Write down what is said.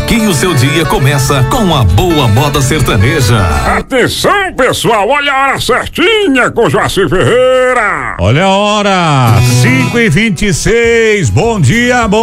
Aqui o seu dia começa com a boa moda sertaneja. Atenção, pessoal, olha a hora certinha com Joaci Ferreira. Olha a hora, 5:26. Bom dia, bom